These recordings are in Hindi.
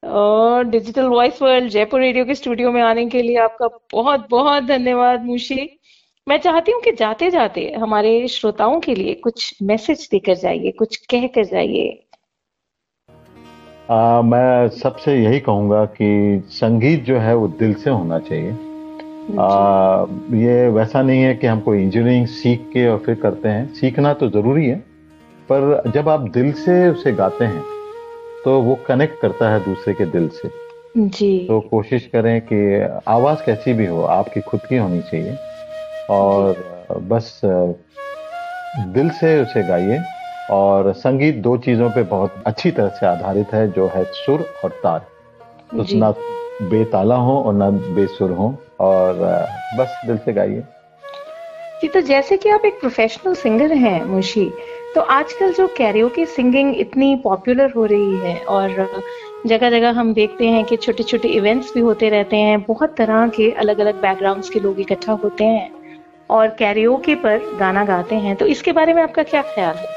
और digital voice world Jaipur radio के स्टूडियो में आने के लिए आपका बहुत बहुत धन्यवाद मुशी। मैं चाहती हूँ कि जाते जाते हमारे श्रोताओं के लिए कुछ मैसेज देकर जाइए, कुछ कह कर जाइए। मैं सबसे यही कहूँगा कि संगीत जो है वो दिल से होना चाहिए। ये वैसा नहीं है कि हम कोई इंजीनियरिंग सीख के और फिर करते हैं। सीखना तो ज़रूरी है, पर जब आप दिल से उसे गाते हैं तो वो कनेक्ट करता है दूसरे के दिल से। जी। तो कोशिश करें कि आवाज़ कैसी भी हो, आपकी खुद की होनी चाहिए और बस दिल से उसे गाइए। और संगीत दो चीज़ों पे बहुत अच्छी तरह से आधारित है, जो है सुर और ताल। तो ना बेताला हो और ना बेसुर हो, और बस दिल से गाइए। जी, तो जैसे कि आप एक प्रोफेशनल सिंगर हैं मुशी, तो आजकल जो कैरियोके सिंगिंग इतनी पॉपुलर हो रही है और जगह जगह हम देखते हैं कि छोटे छोटे इवेंट्स भी होते रहते हैं, बहुत तरह के अलग अलग बैकग्राउंड्स के लोग इकट्ठा होते हैं और कैरियोके पर गाना गाते हैं, तो इसके बारे में आपका क्या ख्याल है?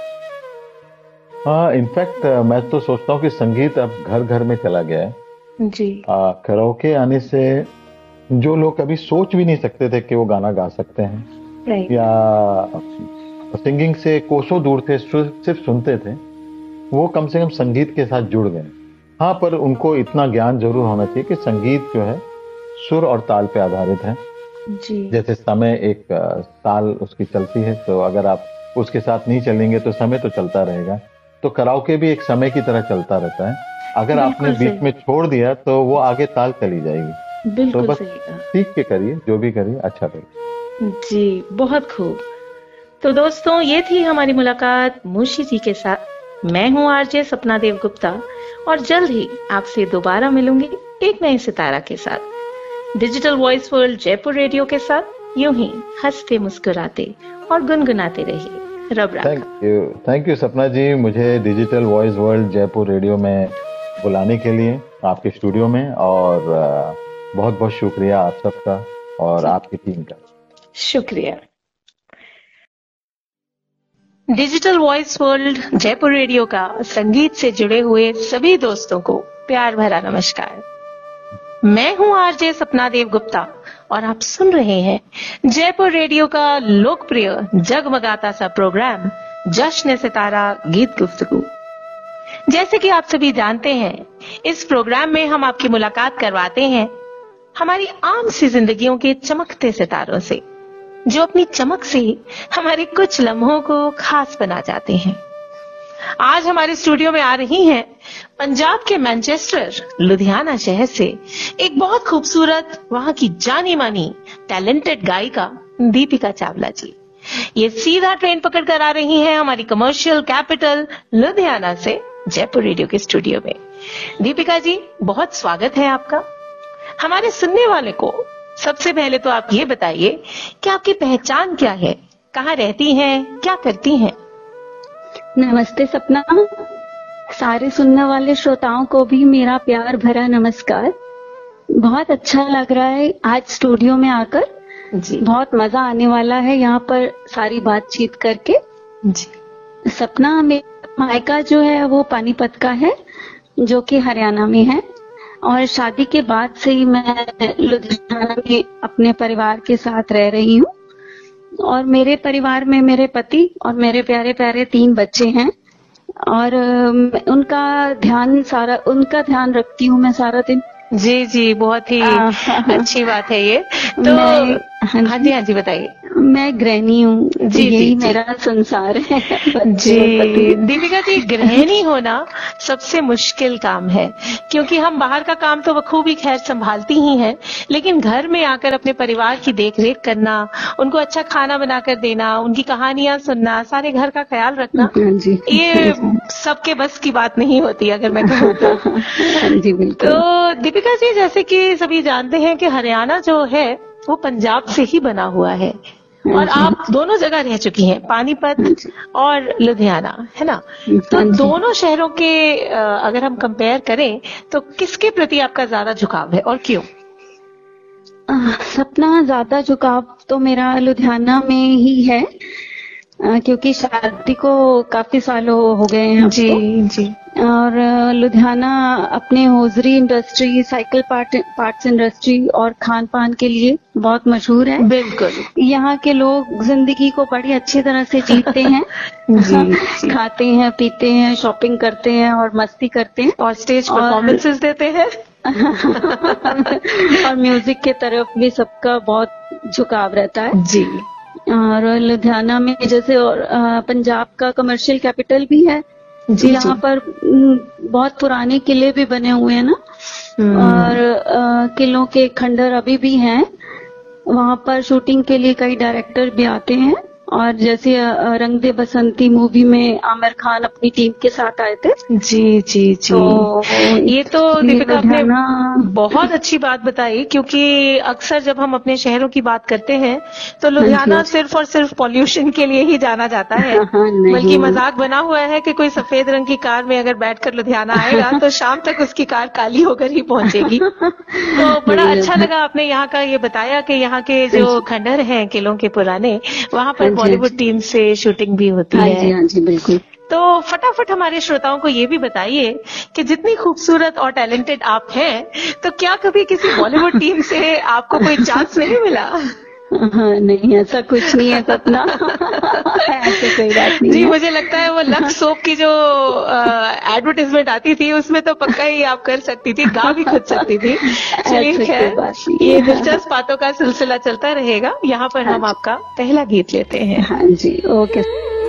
हाँ, इनफैक्ट मैं तो सोचता हूँ कि संगीत अब घर घर में चला गया है जी। कैरियोके आने से जो लोग कभी सोच भी नहीं सकते थे कि वो गाना गा सकते हैं, या सिंगिंग से कोसों दूर थे, सिर्फ सुनते थे, वो कम से कम संगीत के साथ जुड़ गए। हाँ, पर उनको इतना ज्ञान जरूर होना चाहिए कि संगीत जो है सुर और ताल पे आधारित है। जी। जैसे समय एक ताल उसकी चलती है, तो अगर आप उसके साथ नहीं चलेंगे तो समय तो चलता रहेगा। तो कैरियोके भी एक समय की तरह चलता रहता है। अगर आपने बीच में छोड़ दिया तो वो आगे ताल चली जाएगी। तो बस सीख के करिए, जो भी करिए अच्छा करिए। जी, बहुत खूब। तो दोस्तों, ये थी हमारी मुलाकात मुशी जी के साथ। मैं हूँ आरजे सपना देव गुप्ता और जल्द ही आपसे दोबारा मिलूंगी एक नए सितारा के साथ। Digital voice world Jaipur radio के साथ यूं ही हंसते मुस्कुराते और गुनगुनाते रहिए। रब राखा। थैंक यू सपना जी, मुझे digital voice world Jaipur radio में बुलाने के लिए, आपके स्टूडियो में, और बहुत बहुत शुक्रिया आप सबका और आपकी टीम का। शुक्रिया। Digital voice world Jaipur radio का संगीत से जुड़े हुए सभी दोस्तों को प्यार भरा नमस्कार। मैं हूं आरजे सपना देव गुप्ता और आप सुन रहे हैं जयपुर रेडियो का लोकप्रिय जगमगाता सा प्रोग्राम जश्न सितारा गीत गुफ्तगू। जैसे कि आप सभी जानते हैं, इस प्रोग्राम में हम आपकी मुलाकात करवाते हैं हमारी आम सी जिंदगियों के चमकते सितारों से, जो अपनी चमक से हमारे कुछ लम्हों को खास बना जाते हैं। आज हमारे स्टूडियो में आ रही हैं पंजाब के मैनचेस्टर लुधियाना शहर से एक बहुत खूबसूरत, वहां की जानी मानी टैलेंटेड गायिका दीपिका चावला जी। ये सीधा ट्रेन पकड़ कर आ रही हैं हमारी कमर्शियल कैपिटल लुधियाना से जयपुर रेडियो के स्टूडियो में। दीपिका जी, बहुत स्वागत है आपका। हमारे सुनने वाले को सबसे पहले तो आप ये बताइए कि आपकी पहचान क्या है, कहाँ रहती हैं, क्या करती हैं? नमस्ते सपना, सारे सुनने वाले श्रोताओं को भी मेरा प्यार भरा नमस्कार। बहुत अच्छा लग रहा है आज स्टूडियो में आकर जी। बहुत मजा आने वाला है यहाँ पर सारी बातचीत करके जी। सपना, मेरा मायका जो है वो पानीपत का है, जो कि हरियाणा में है, और शादी के बाद से ही मैं लुधियाना में अपने परिवार के साथ रह रही हूँ। और मेरे परिवार में मेरे पति और मेरे प्यारे प्यारे 3 बच्चे हैं, और उनका ध्यान रखती हूँ मैं सारा दिन। जी जी, बहुत ही अच्छी बात है ये तो। हाँ जी बताइए। मैं गृहिणी हूँ जी, यही मेरा संसार है जी। दीपिका जी, गृहिणी होना सबसे मुश्किल काम है, क्योंकि हम बाहर का काम तो बखूबी खैर संभालती ही हैं, लेकिन घर में आकर अपने परिवार की देखरेख करना, उनको अच्छा खाना बनाकर देना, उनकी कहानियां सुनना, सारे घर का ख्याल रखना, ये सबके बस की बात नहीं होती अगर मैं कहूँ तो। दीपिका जी, जैसे कि सभी जानते हैं कि हरियाणा जो है वो पंजाब से ही बना हुआ है, और आप दोनों जगह रह चुकी हैं, पानीपत और लुधियाना, है ना? तो दोनों शहरों के अगर हम कंपेयर करें तो किसके प्रति आपका ज्यादा झुकाव है और क्यों? सपना, ज्यादा झुकाव तो मेरा लुधियाना में ही है। क्योंकि शादी को काफी सालों हो गए हैं जी जी। और लुधियाना अपने hosiery industry, cycle parts industry और खान पान के लिए बहुत मशहूर है। बिल्कुल। यहाँ के लोग जिंदगी को बड़ी अच्छी तरह से जीते हैं। जी। खाते हैं, पीते हैं, शॉपिंग करते हैं और मस्ती करते हैं और स्टेज परफॉर्मेंसेस देते हैं। और म्यूजिक के तरफ भी सबका बहुत झुकाव रहता है जी। और लुधियाना में जैसे और पंजाब का कमर्शियल कैपिटल भी है जी। यहाँ पर बहुत पुराने किले भी बने हुए हैं ना, और किलों के खंडर अभी भी हैं। वहाँ पर शूटिंग के लिए कई डायरेक्टर भी आते हैं, और जैसे रंग दे बसंती मूवी में आमिर खान अपनी टीम के साथ आए थे। जी जी जी। तो ये तो दीपिका आपने बहुत अच्छी बात बताई, क्योंकि अक्सर जब हम अपने शहरों की बात करते हैं तो लुधियाना सिर्फ और सिर्फ पॉल्यूशन के लिए ही जाना जाता है। बल्कि मजाक बना हुआ है कि कोई सफेद रंग की कार में अगर बैठकर लुधियाना आएगा तो शाम तक उसकी कार काली होकर ही पहुंचेगी। तो बड़ा अच्छा लगा आपने यहाँ का ये बताया कि यहाँ के जो खंडर हैं किलों के पुराने, वहाँ पर बॉलीवुड टीम से शूटिंग भी होती है। हाँ जी, बिल्कुल। तो फटाफट हमारे श्रोताओं को ये भी बताइए कि जितनी खूबसूरत और टैलेंटेड आप हैं, तो क्या कभी किसी बॉलीवुड टीम से आपको कोई चांस नहीं मिला? हाँ, नहीं, ऐसा कुछ नहीं है सपना। ऐसे कोई बात नहीं जी, मुझे लगता है वो लक्स सोप की जो एडवर्टाइजमेंट आती थी उसमें तो पक्का ही आप कर सकती थी, गा भी खुद सकती थी। चलिए खैर, ये दिलचस्प बातों का सिलसिला चलता रहेगा। यहाँ पर हम आपका पहला गीत लेते हैं। हाँ जी, ओके।